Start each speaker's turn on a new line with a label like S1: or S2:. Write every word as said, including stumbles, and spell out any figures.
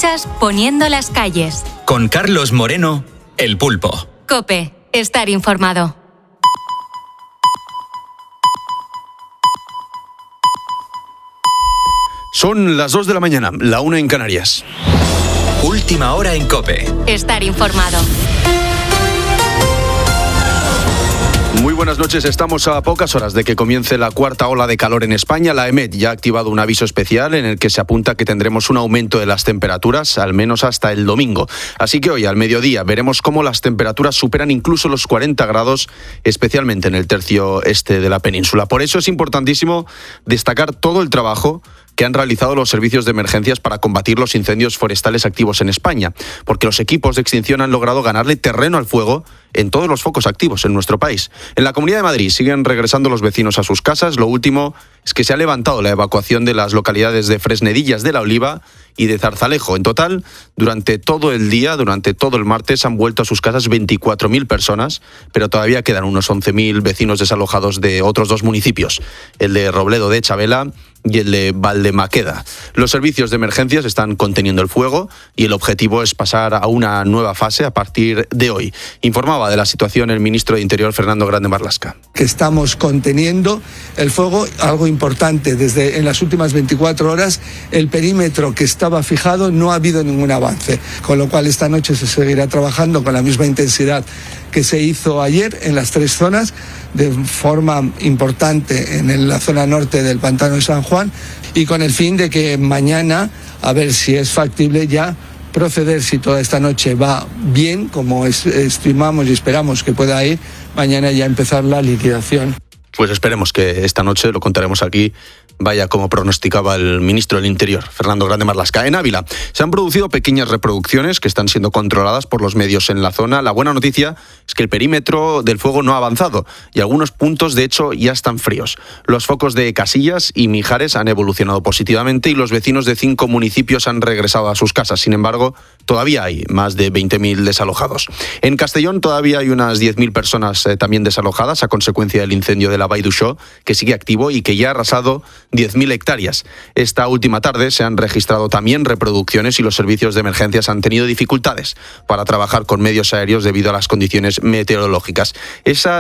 S1: escuchas Poniendo las calles.
S2: Con Carlos Moreno, El Pulpo.
S1: COPE. Estar informado.
S3: Son las dos de la mañana, la una en Canarias.
S2: Última hora en COPE.
S1: Estar informado.
S3: Muy buenas noches, estamos a pocas horas de que comience la cuarta ola de calor en España. La EMET ya ha activado un aviso especial en el que se apunta que tendremos un aumento de las temperaturas, al menos hasta el domingo. Así que hoy, al mediodía, veremos cómo las temperaturas superan incluso los cuarenta grados, especialmente en el tercio este de la península. Por eso es importantísimo destacar todo el trabajo que han realizado los servicios de emergencias para combatir los incendios forestales activos en España, porque los equipos de extinción han logrado ganarle terreno al fuego en todos los focos activos en nuestro país. En la Comunidad de Madrid siguen regresando los vecinos a sus casas. Lo último es que se ha levantado la evacuación de las localidades de Fresnedillas de la Oliva y de Zarzalejo. En total, durante todo el día, durante todo el martes, han vuelto a sus casas veinticuatro mil personas, pero todavía quedan unos once mil vecinos desalojados de otros dos municipios, el de Robledo de Chabela y el de Valdemaqueda. Los servicios de emergencias están conteniendo el fuego y el objetivo es pasar a una nueva fase a partir de hoy. Informaba de la situación el ministro de Interior, Fernando Grande Marlaska.
S4: Que estamos conteniendo el fuego, algo importante, desde en las últimas veinticuatro horas el perímetro que estaba fijado no ha habido ningún avance, con lo cual esta noche se seguirá trabajando con la misma intensidad que se hizo ayer en las tres zonas, de forma importante en la zona norte del Pantano de San Juan, y con el fin de que mañana, a ver si es factible ya proceder, si toda esta noche va bien, como es, estimamos y esperamos que pueda ir, mañana ya empezar la liquidación.
S3: Pues esperemos que esta noche, lo contaremos aquí, vaya como pronosticaba el ministro del Interior, Fernando Grande Marlaska. En Ávila se han producido pequeñas reproducciones que están siendo controladas por los medios en la zona. La buena noticia es que el perímetro del fuego no ha avanzado y algunos puntos, de hecho, ya están fríos. Los focos de Casillas y Mijares han evolucionado positivamente y los vecinos de cinco municipios han regresado a sus casas. Sin embargo, todavía hay más de veinte mil desalojados. En Castellón todavía hay unas diez mil personas eh, también desalojadas a consecuencia del incendio de la Vall d'Uixó, que sigue activo y que ya ha arrasado diez mil hectáreas. Esta última tarde se han registrado también reproducciones y los servicios de emergencias han tenido dificultades para trabajar con medios aéreos debido a las condiciones meteorológicas. Esa